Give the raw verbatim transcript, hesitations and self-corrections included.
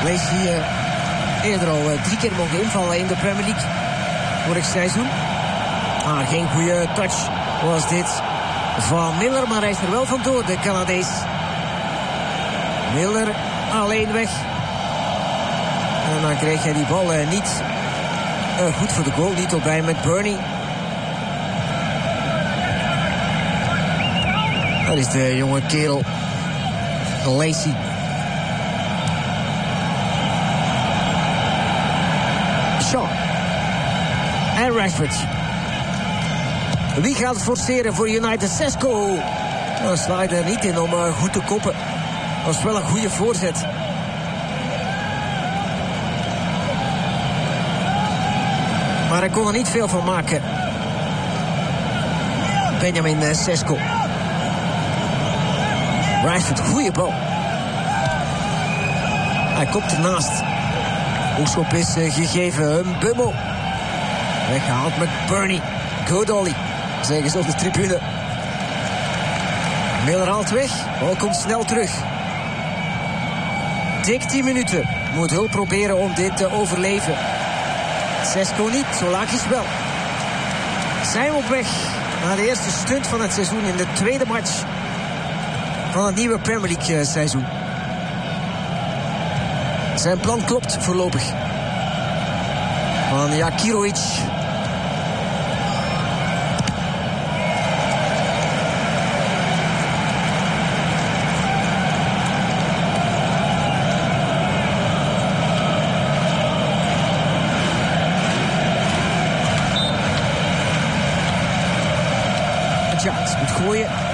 Lacey uh, eerder al uh, drie keer mogen invallen in de Premier League vorig seizoen. Maar geen goede touch was dit van Miller, maar hij is er wel vandoor, de Canadees. Miller alleen weg. En dan kreeg hij die bal uh, niet uh, goed voor de goal, niet op bij McBurney. Dat is de jonge kerel Lacey. Shaw. En Rashford. Wie gaat het forceren voor United? Sesko. Dan slaagt er niet in om uh, goed te koppen. Dat was wel een goede voorzet. Maar hij kon er niet veel van maken. Benjamin uh, Sesko. Rashford, goede bal. Hij komt ernaast. Hoekschop is uh, gegeven. Een Bummo. Weggehaald met Bernie. Good Ollie, zeggen ze op de tribune. Miller haalt weg. Bal komt snel terug. Dik tien minuten. Moet hulp proberen om dit te overleven. Sesko niet, Solakis wel. Zijn we op weg naar de eerste stunt van het seizoen in de tweede match van het nieuwe Premier League seizoen. Zijn plan klopt voorlopig. Van Jakirovic. Moet gooien.